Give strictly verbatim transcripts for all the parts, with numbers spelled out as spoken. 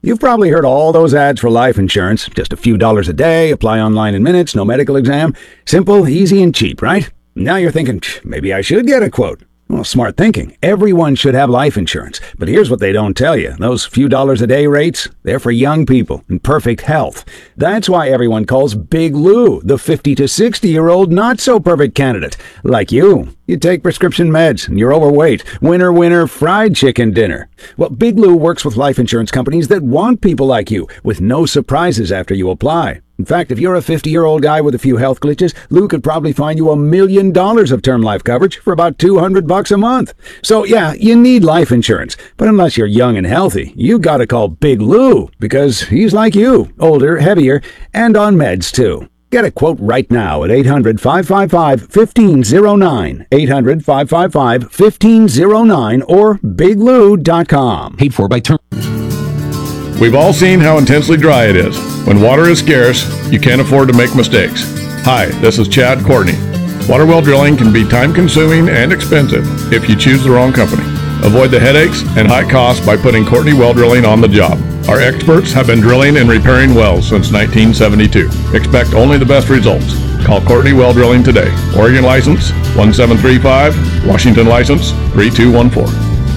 You've probably heard all those ads for life insurance. Just a few dollars a day, apply online in minutes, no medical exam. Simple, easy, and cheap, right? Now you're thinking, maybe I should get a quote. Well, smart thinking. Everyone should have life insurance. But here's what they don't tell you. Those few dollars a day rates, they're for young people in perfect health. That's why everyone calls Big Lou the fifty to sixty-year-old not-so-perfect candidate. Like you. You take prescription meds and you're overweight. Winner, winner, fried chicken dinner. Well, Big Lou works with life insurance companies that want people like you, with no surprises after you apply. In fact, if you're a fifty-year-old guy with a few health glitches, Lou could probably find you a million dollars of term life coverage for about two hundred bucks a month. So yeah, you need life insurance. But unless you're young and healthy, you gotta call Big Lou, because he's like you, older, heavier, and on meds too. Get a quote right now at eight hundred, five five five, one five zero nine, eight hundred, five five five, one five zero nine, or big lou dot com. Paid for by term. We've all seen how intensely dry it is. When water is scarce, you can't afford to make mistakes. Hi, this is Chad Courtney. Water well drilling can be time-consuming and expensive if you choose the wrong company. Avoid the headaches and high costs by putting Courtney Well Drilling on the job. Our experts have been drilling and repairing wells since nineteen seventy-two. Expect only the best results. Call Courtney Well Drilling today. Oregon license one seven three five, Washington license three two one four.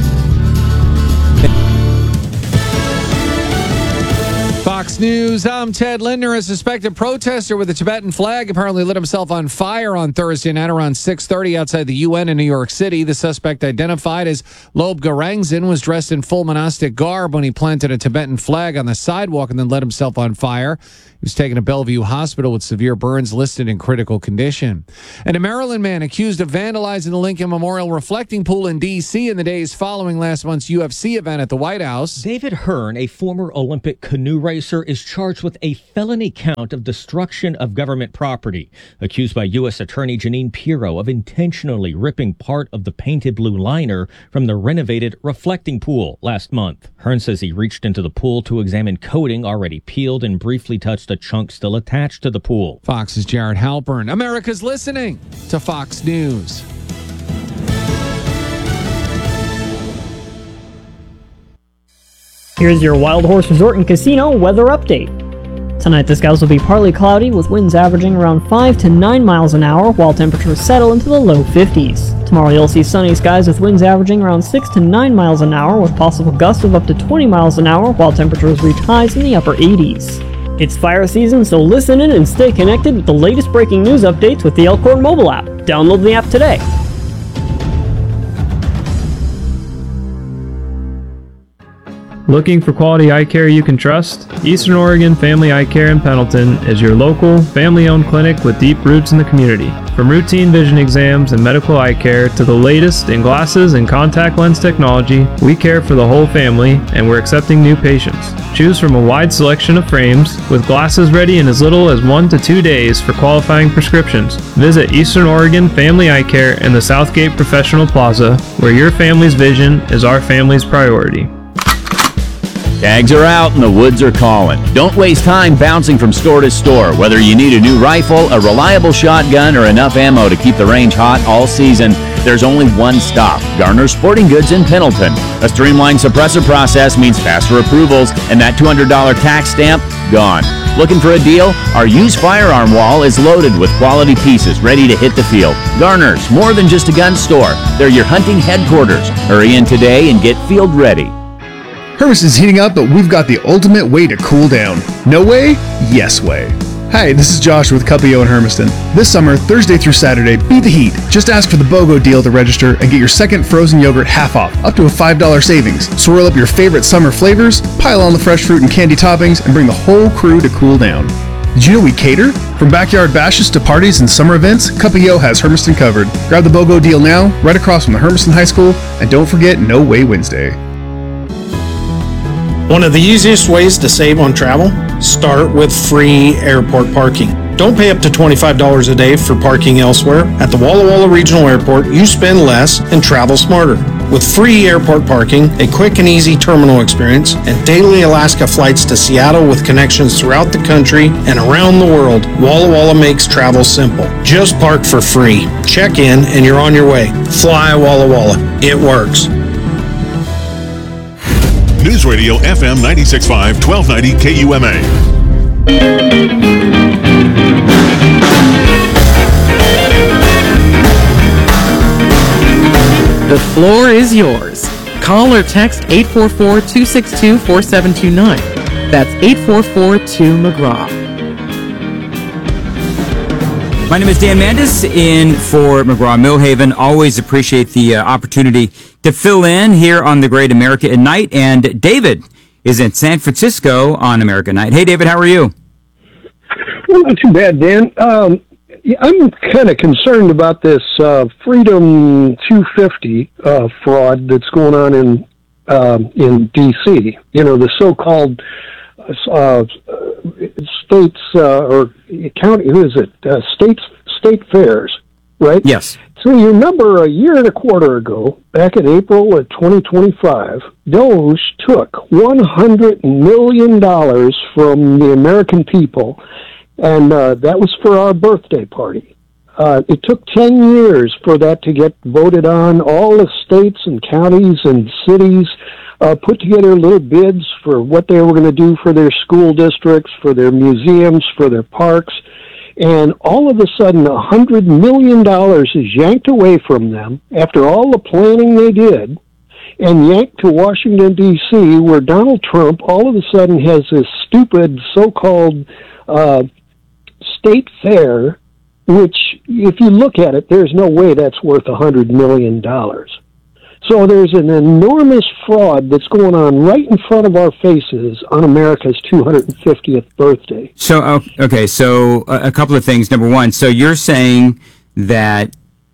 Fox News, I'm Ted Lindner. A suspected protester with a Tibetan flag apparently lit himself on fire on Thursday night around six thirty outside the U N in New York City. The suspect, identified as Lob Garangzin, was dressed in full monastic garb when he planted a Tibetan flag on the sidewalk and then lit himself on fire. He was taken to Bellevue Hospital with severe burns, listed in critical condition. And a Maryland man accused of vandalizing the Lincoln Memorial reflecting pool in D C in the days following last month's U F C event at the White House. David Hearn, a former Olympic canoe racer, is charged with a felony count of destruction of government property, accused by U S Attorney Janine Pirro of intentionally ripping part of the painted blue liner from the renovated reflecting pool last month. Hearn says he reached into the pool to examine coating already peeled and briefly touched a chunk still attached to the pool. Fox's Jared Halpern. America's listening to Fox News. Here's your Wild Horse Resort and Casino weather update. Tonight the skies will be partly cloudy with winds averaging around five to nine miles an hour while temperatures settle into the low fifties. Tomorrow you'll see sunny skies with winds averaging around six to nine miles an hour with possible gusts of up to twenty miles an hour while temperatures reach highs in the upper eighties. It's fire season, so listen in and stay connected with the latest breaking news updates with the Elkhorn mobile app. Download the app today. Looking for quality eye care you can trust? Eastern Oregon Family Eye Care in Pendleton is your local, family-owned clinic with deep roots in the community. From routine vision exams and medical eye care to the latest in glasses and contact lens technology, we care for the whole family and we're accepting new patients. Choose from a wide selection of frames with glasses ready in as little as one to two days for qualifying prescriptions. Visit Eastern Oregon Family Eye Care in the Southgate Professional Plaza, where your family's vision is our family's priority. Tags are out and the woods are calling. Don't waste time bouncing from store to store. Whether you need a new rifle, a reliable shotgun, or enough ammo to keep the range hot all season, there's only one stop, Garner Sporting Goods in Pendleton. A streamlined suppressor process means faster approvals, and that two hundred dollars tax stamp, gone. Looking for a deal? Our used firearm wall is loaded with quality pieces ready to hit the field. Garner's, more than just a gun store. They're your hunting headquarters. Hurry in today and get field ready. Hermiston's heating up, but we've got the ultimate way to cool down. No way? Yes way. Hi, this is Josh with Cupio in Hermiston. This summer, Thursday through Saturday, beat the heat. Just ask for the BOGO deal to register and get your second frozen yogurt half off, up to a five dollars savings. Swirl up your favorite summer flavors, pile on the fresh fruit and candy toppings, and bring the whole crew to cool down. Did you know we cater? From backyard bashes to parties and summer events, Cupio has Hermiston covered. Grab the BOGO deal now, right across from the Hermiston High School, and don't forget No Way Wednesday. One of the easiest ways to save on travel? Start with free airport parking. Don't pay up to twenty-five dollars a day for parking elsewhere. At the Walla Walla Regional Airport, you spend less and travel smarter. With free airport parking, a quick and easy terminal experience, and daily Alaska flights to Seattle with connections throughout the country and around the world, Walla Walla makes travel simple. Just park for free. Check in and you're on your way. Fly Walla Walla. It works. News Radio F M ninety-six point five, twelve ninety K U M A. The floor is yours. Call or text eight four four, two six two, four seven two nine. That's eight four four two McGraw. My name is Dan Mandis in for McGraw-Millhaven. Always appreciate the uh, opportunity to fill in here on the Great America at Night. And David is in San Francisco on America Night. Hey, David, how are you? Well, not too bad, Dan. Um, I'm kind of concerned about this uh, Freedom two fifty uh, fraud that's going on in uh, in D C. You know, the so-called uh, states uh, or county, who is it? Uh, states, state fairs, right? Yes. So you remember a year and a quarter ago, back in April of twenty twenty-five, Doge took one hundred million dollars from the American people. And uh, that was for our birthday party. Uh, it took ten years for that to get voted on. All the states and counties and cities uh, put together little bids for what they were going to do for their school districts, for their museums, for their parks. And all of a sudden, one hundred million dollars is yanked away from them after all the planning they did and yanked to Washington, D C, where Donald Trump all of a sudden has this stupid so-called uh, state fair, which, if you look at it, there's no way that's worth one hundred million dollars. So there's an enormous fraud that's going on right in front of our faces on America's two hundred fiftieth birthday. So, okay, so a couple of things. Number one, so you're saying that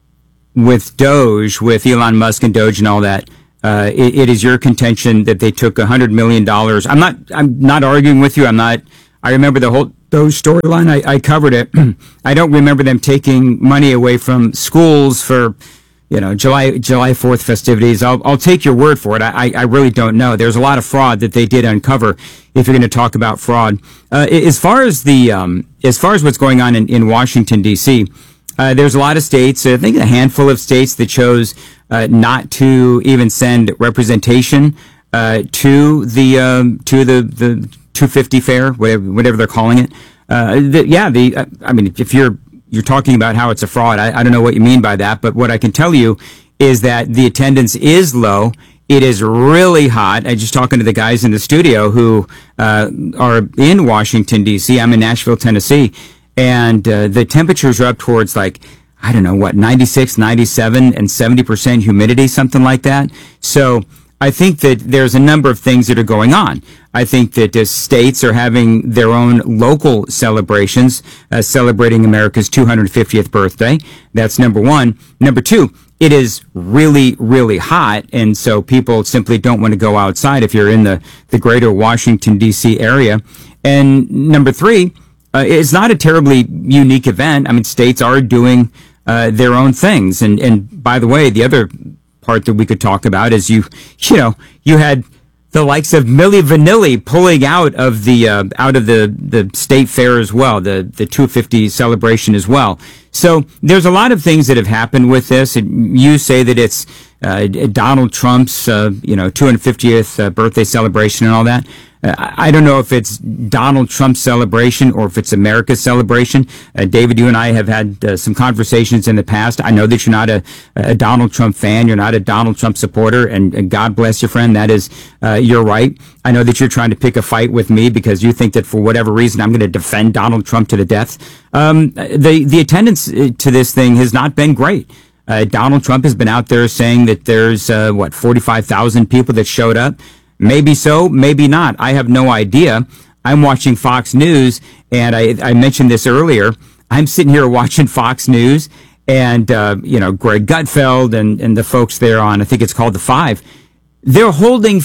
with Doge, with Elon Musk and Doge and all that, uh, it, it is your contention that they took one hundred million dollars. I'm not, I'm not arguing with you. I'm not, I remember the whole Doge storyline. I, I covered it. I don't remember them taking money away from schools for, you know, July July fourth festivities. I'll I'll take your word for it. I I really don't know. There's a lot of fraud that they did uncover. If you're going to talk about fraud, uh, as far as the um, as far as what's going on in, in Washington D C, uh, there's a lot of states. I think a handful of states that chose uh, not to even send representation uh, to the um, to the the two fifty fair, whatever whatever they're calling it. Uh, the, yeah, the uh, I mean, if you're You're talking about how it's a fraud. I, I don't know what you mean by that, but what I can tell you is that the attendance is low. It is really hot. I just talking to the guys in the studio who uh, are in Washington, D C. I'm in Nashville, Tennessee, and uh, the temperatures are up towards like, I don't know what, ninety-six, ninety-seven, and seventy percent humidity, something like that. So I think that there's a number of things that are going on. I think that the states are having their own local celebrations, uh, celebrating America's two hundred fiftieth birthday. That's number one. Number two, it is really, really hot, and so people simply don't want to go outside if you're in the, the greater Washington, D C area. And number three, uh, it's not a terribly unique event. I mean, states are doing uh, their own things. And, and by the way, the other part that we could talk about is you, you know, you had the likes of Milli Vanilli pulling out of the uh, out of the, the state fair as well, the the two fifty celebration as well. So there's a lot of things that have happened with this. And you say that it's uh, Donald Trump's uh, you know two hundred fiftieth uh, birthday celebration and all that. Uh, I don't know if it's Donald Trump's celebration or if it's America's celebration. Uh, David, you and I have had uh, some conversations in the past. I know that you're not a, a Donald Trump fan. You're not a Donald Trump supporter, and, and God bless you, friend. That is uh, your right. I know that you're trying to pick a fight with me because you think that for whatever reason I'm going to defend Donald Trump to the death. Um, the, the attendance to this thing has not been great. Uh, Donald Trump has been out there saying that there's, uh, what, forty-five thousand people that showed up. Maybe so, maybe not. I have no idea. I'm watching Fox News, and I, I mentioned this earlier. I'm sitting here watching Fox News, and, uh, you know, Greg Gutfeld and, and the folks there on, I think it's called The Five, they're holding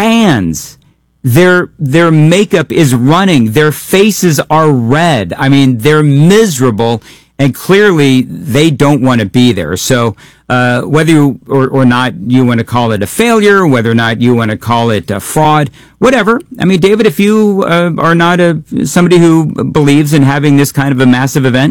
fans. Their, their makeup is running. Their faces are red. I mean, they're miserable. And clearly, they don't want to be there. So, uh, whether you or, or not you want to call it a failure, whether or not you want to call it a fraud, whatever. I mean, David, if you uh, are not a somebody who believes in having this kind of a massive event,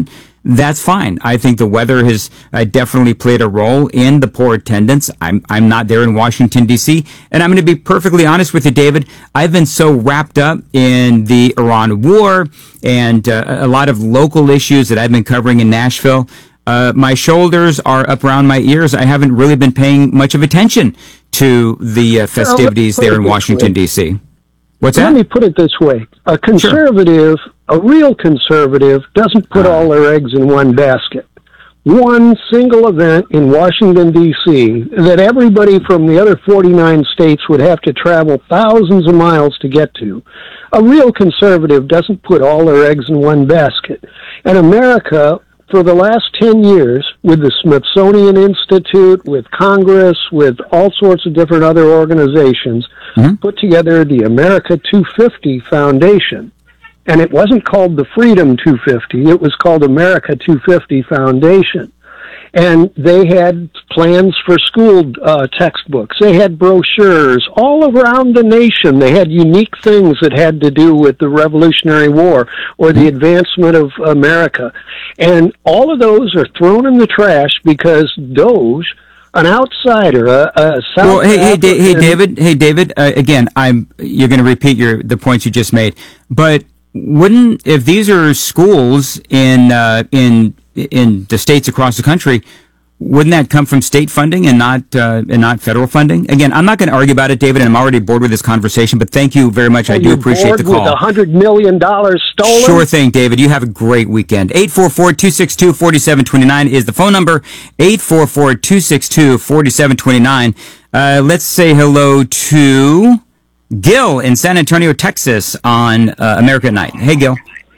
that's fine. I think the weather has uh, definitely played a role in the poor attendance. I'm I'm not there in Washington, D C, and I'm going to be perfectly honest with you, David. I've been so wrapped up in the Iran war and uh, a lot of local issues that I've been covering in Nashville. Uh, my shoulders are up around my ears. I haven't really been paying much of attention to the uh, festivities there in Washington, D C. What's that? Let me put it this way. A conservative, sure. a real conservative, doesn't put uh, all their eggs in one basket. One single event in Washington, D C that everybody from the other forty-nine states would have to travel thousands of miles to get to. A real conservative doesn't put all their eggs in one basket. And America, for the last ten years, with the Smithsonian Institute, with Congress, with all sorts of different other organizations, mm-hmm. put together the America two fifty Foundation. And it wasn't called the Freedom two fifty, it was called America two fifty Foundation. And they had plans for school uh, textbooks. They had brochures all around the nation. They had unique things that had to do with the Revolutionary War or the advancement of America. And all of those are thrown in the trash because Doge, an outsider, a, a South well, hey, hey, African... hey, David, hey, David. Uh, again, I'm. You're going to repeat your the points you just made, but wouldn't if these are schools in uh, in in the states across the country, wouldn't that come from state funding and not uh, and not federal funding? Again, I'm not going to argue about it, David, and I'm already bored with this conversation, but thank you very much. Are I do you appreciate bored the call. With one hundred million dollars stolen? Sure thing, David. You have a great weekend. eight four four, two six two, four seven two nine is the phone number. eight four four, two six two, four seven two nine. Uh, let's say hello to Gil in San Antonio, Texas on uh, America at Night. Hey, Gil.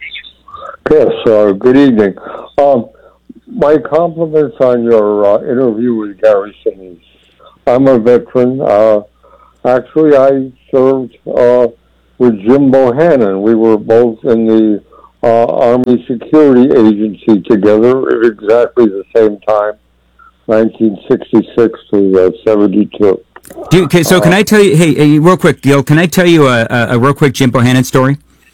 Yes, uh, good evening. Um, my compliments on your uh, interview with Gary Sinise. I'm a veteran. Uh, actually, I served uh, with Jim Bohannon. We were both in the uh, Army Security Agency together at exactly the same time, nineteen sixty-six to uh, seventy-two. Do, okay, so can I tell you, hey, hey, real quick, Gil, can I tell you a, a, a real quick Jim Bohannon story?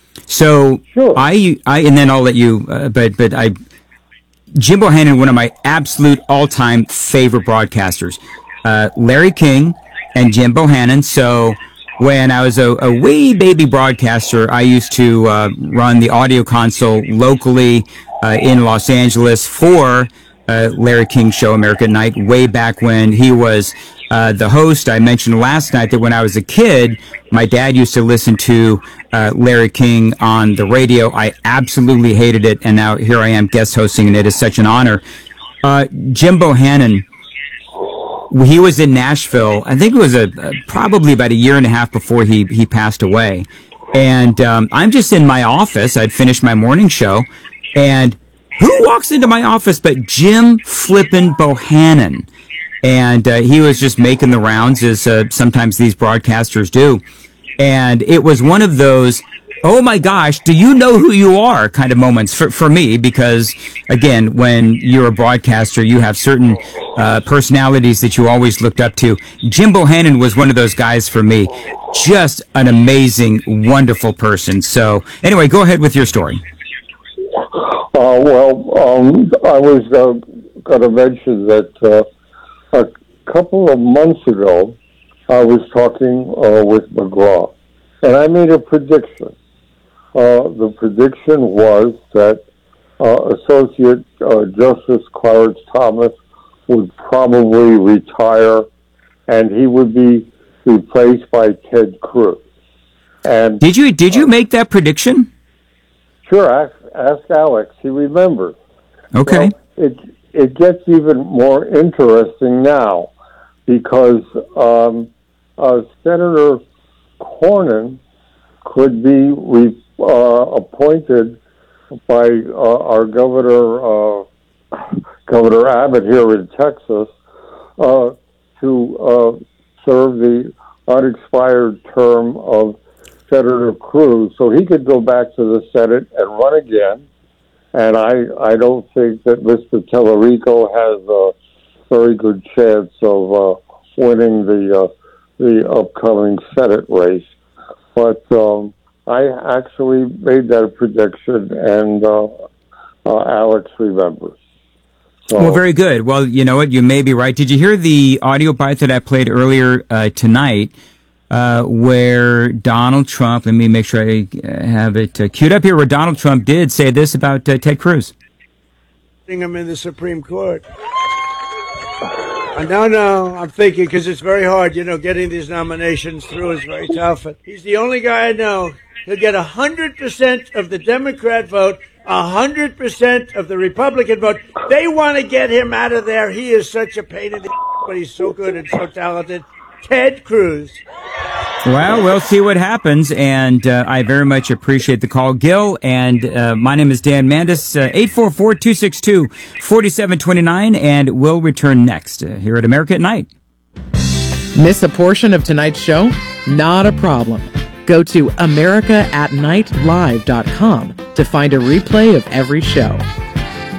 So sure. I, I, and then I'll let you, uh, but, but I, Jim Bohannon, one of my absolute all-time favorite broadcasters, uh, Larry King and Jim Bohannon. So when I was a, a wee baby broadcaster, I used to uh, run the audio console locally uh, in Los Angeles for uh, Larry King's show, America at Night, way back when he was uh, the host. I mentioned last night that when I was a kid, my dad used to listen to uh, Larry King on the radio. I absolutely hated it, and now here I am guest hosting, and it is such an honor. Uh, Jim Bohannon, he was in Nashville. I think it was a, a probably about a year and a half before he he passed away. And um, I'm just in my office. I'd finished my morning show, and who walks into my office but Jim flippin' Bohannon? And uh, he was just making the rounds, as uh, sometimes these broadcasters do. And it was one of those, oh my gosh, do you know who you are kind of moments for, for me, because, again, when you're a broadcaster, you have certain uh, personalities that you always looked up to. Jim Bohannon was one of those guys for me. Just an amazing, wonderful person. So, anyway, go ahead with your story. Uh, well, um, I was uh, going to mention that uh, a couple of months ago, I was talking uh, with McGraw, and I made a prediction. Uh, the prediction was that uh, Associate uh, Justice Clarence Thomas would probably retire, and he would be replaced by Ted Cruz. And did you did you uh, make that prediction? Sure. Ask, ask Alex. He remembers. Okay. So it it gets even more interesting now because um, uh, Senator Cornyn could be re, uh, appointed by uh, our governor, uh, Governor Abbott here in Texas, uh, to uh, serve the unexpired term of Senator Cruz, so he could go back to the Senate and run again. And I, I don't think that Mister Tellerico has a very good chance of uh, winning the uh, the upcoming Senate race. But um, I actually made that prediction, and uh, uh, Alex remembers. So, well, very good. Well, you know what? You may be right. Did you hear the audio bite that I played earlier uh, tonight uh, where Donald Trump, let me make sure I have it uh, queued up here, where Donald Trump did say this about uh, Ted Cruz? Him in the Supreme Court. No, no, I'm thinking because it's very hard, you know, getting these nominations through is very tough. He's the only guy I know who'll get one hundred percent of the Democrat vote, one hundred percent of the Republican vote. They want to get him out of there. He is such a pain in the but he's so good and so talented. Ted Cruz. Well, we'll see what happens, and uh, I very much appreciate the call, Gil. And uh, my name is Dan Mandis, uh, eight four four, two six two, four seven two nine, and we'll return next uh, here at America at Night. Miss a portion of tonight's show? Not a problem. Go to america at night live dot com to find a replay of every show.